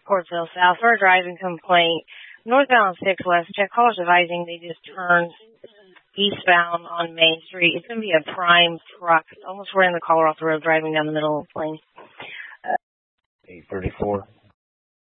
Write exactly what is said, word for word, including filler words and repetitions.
Courtville South for a driving complaint. Northbound six West, check callers advising they just turned eastbound on Main Street. It's going to be a prime truck. Almost ran the caller off the road driving down the middle of the lane. eight thirty-four.